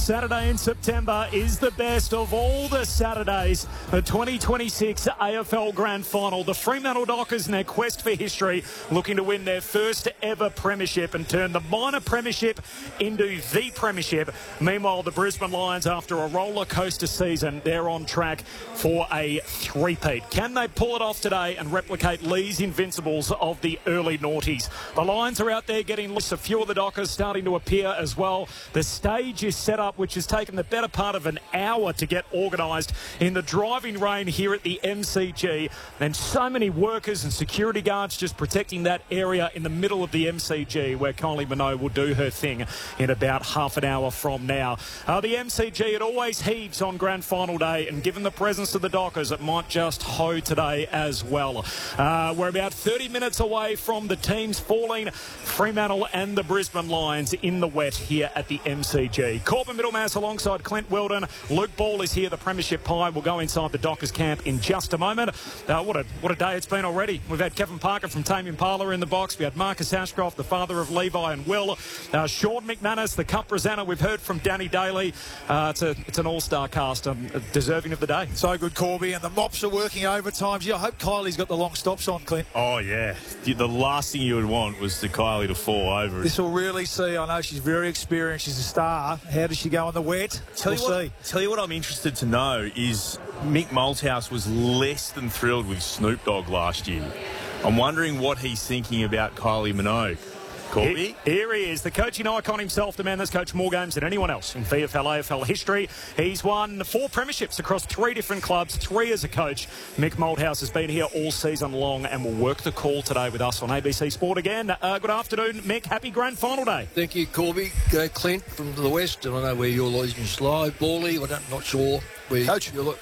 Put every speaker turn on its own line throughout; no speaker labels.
Saturday in September is the best of all the Saturdays. The 2026 AFL Grand Final. The Fremantle Dockers in their quest for history, looking to win their first ever premiership and turn the minor premiership into the premiership. Meanwhile, the Brisbane Lions, after a roller coaster season, they're on track for a three-peat. Can they pull it off today and replicate Lee's invincibles of the early noughties? The Lions are out there getting loose. A few of the Dockers starting to appear as well. The stage is set up, which has taken the better part of an hour to get organised in the driving rain here at the MCG. And so many workers and security guards just protecting that area in the middle of the MCG, where Kylie Minogue will do her thing in about half an hour from now. The MCG, it always heaves on Grand Final day, and given the presence of the Dockers, it might just hoe today as well. We're about 30 minutes away from the teams falling, Fremantle and the Brisbane Lions in the wet here at the MCG. Corbin Middlemass alongside Clint Weldon. Luke Ball is here, the Premiership Pie. We'll go inside the Dockers camp in just a moment. What a day it's been already. We've had Kevin Parker from Tame Impala in the box. We had Marcus Ashcroft, the father of Levi and Will. Sean McManus, the Cup presenter. We've heard from Danny Daly. It's an all-star cast, deserving of the day.
So good, Corby, and the mops are working overtime. Gee, I hope Kylie's got the long stops on, Clint.
Oh, yeah. The last thing you would want was for Kylie to fall over.
This will really see. I know she's very experienced. She's a star. How does she go in the wet?
Tell you what I'm interested to know is Mick Malthouse was less than thrilled with Snoop Dogg last year. I'm wondering what he's thinking about Kylie Minogue. Corby?
Here he is, the coaching icon himself, the man that's coached more games than anyone else in VFL AFL history. He's won 4 premierships across 3 different clubs, 3 as a coach. Mick Malthouse has been here all season long and will work the call today with us on ABC Sport again. Good afternoon, Mick. Happy Grand Final day.
Thank you, Corby. Clint from the west, and I know where you're losing slow. Bally, I'm not sure where
Coach.
you're.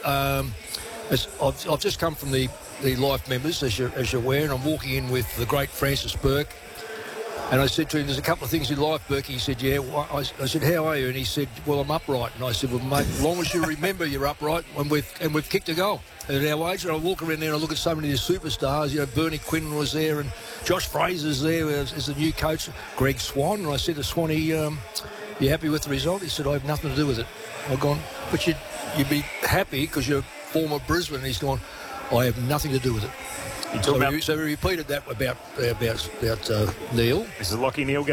I've just come from the Life members, as you're aware, and I'm walking in with the great Francis Burke. And I said to him, there's a couple of things in life, Burke. He said, yeah. I said, how are you? And he said, well, I'm upright. And I said, well, mate, as long as you remember you're upright, and we've kicked a goal at our age. And I walk around there and I look at so many of the superstars. You know, Bernie Quinn was there, and Josh Fraser's there as the new coach, Greg Swan. And I said to Swanee, you happy with the result? He said, I have nothing to do with it. I've gone, but you'd be happy because you're former Brisbane. And he's gone, I have nothing to do with it. So we repeated that about Neil.
This is Lachie Neale.